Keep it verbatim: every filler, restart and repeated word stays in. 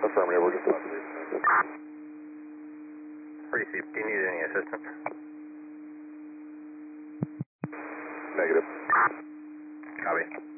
Affirmative, we're just about to leave. Receive, do you need any assistance? Negative. Copy.